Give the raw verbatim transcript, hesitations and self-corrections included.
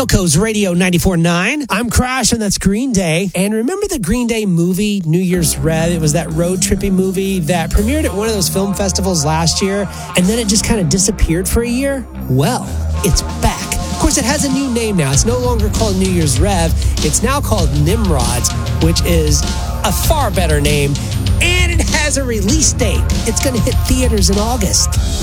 Hilco's Radio ninety-four point nine. I'm Crash, and that's Green Day. And remember the Green Day movie, New Year's Red? It was that road trippy movie that premiered at one of those film festivals last year, and then it just kind of disappeared for a year? Well, it's back. Of course, it has a new name now. It's no longer called New Year's Rev. It's now called Nimrods, which is a far better name. And it has a release date. It's going to hit theaters in August.